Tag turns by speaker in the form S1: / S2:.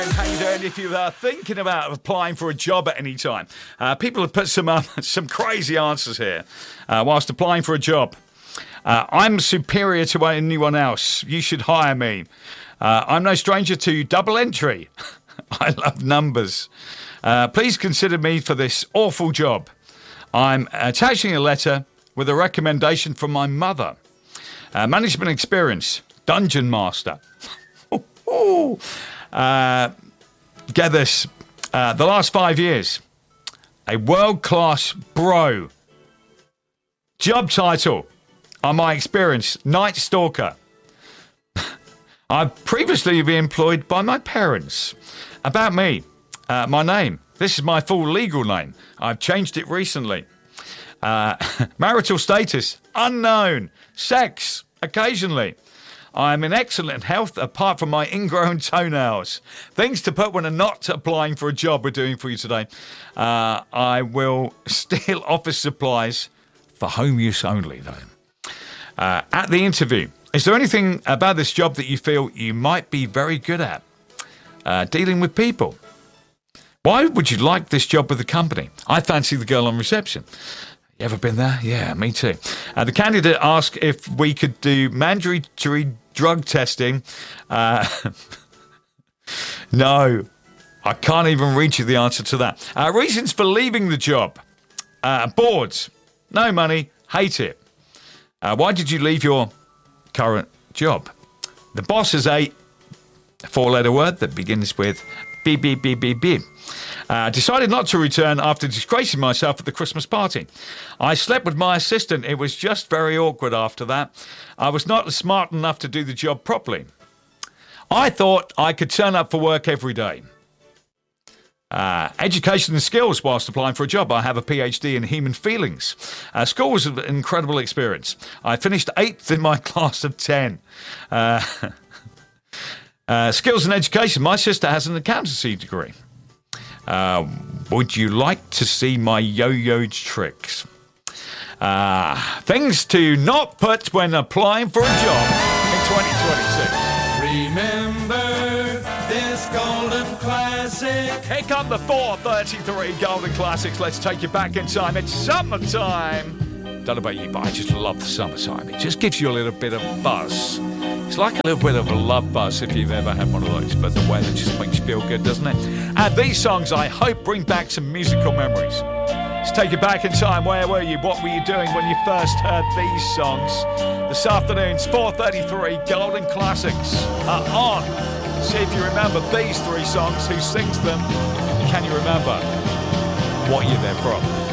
S1: How you doing? If you're thinking about applying for a job at any time, people have put some crazy answers here whilst applying for a job. I'm superior to anyone else. You should hire me. I'm no stranger to double entry. I love numbers. Please consider me for this awful job. I'm attaching a letter with a recommendation from my mother. Management experience, dungeon master. Get this, the last 5 years, a world-class bro. Job title, on my experience, Night Stalker. I've previously been employed by my parents. About me, my name. This is my full legal name. I've changed it recently. Marital status, unknown. Sex, occasionally. I'm in excellent health apart from my ingrown toenails. Things to put when I'm not applying for a job we're doing for you today. I will steal office supplies for home use only, though. At the interview, is there anything about this job that you feel you might be very good at? Dealing with people. Why would you like this job with the company? I fancy the girl on reception. You ever been there? Yeah, me too. The candidate asked if we could do mandatory drug testing. No, I can't even read you the answer to that. Reasons for leaving the job. Bored, no money, hate it. Why did you leave your current job? The boss is a four-letter word that begins with B, B, B, B, B. Decided not to return after disgracing myself at the Christmas party. I slept with my assistant. It was just very awkward after that. I was not smart enough to do the job properly. I thought I could turn up for work every day. Education and skills whilst applying for a job. I have a PhD in human feelings. School was an incredible experience. I finished 8th in my class of 10. Skills and education. My sister has an accountancy degree. Would you like to see my yo-yo tricks? Things to not put when applying for a job in 2026.
S2: Remember this golden classic.
S1: Pick up the 433 Golden Classics. Let's take you back in time. It's summertime. Don't know about you, but I just love the summertime. It just gives you a little bit of buzz. It's like a little bit of a love buzz if you've ever had one of those, but the weather just makes you feel good, doesn't it? And these songs, I hope, bring back some musical memories. Let's take you back in time. Where were you? What were you doing when you first heard these songs? This afternoon's 433 Golden Classics are on. See if you remember these three songs, who sings them, and can you remember what year they're from?